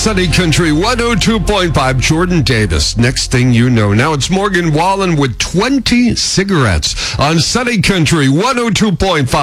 Sunny Country 102.5. Jordan Davis. Next thing you know. Now it's Morgan Wallen with 20 cigarettes on Sunny Country 102.5.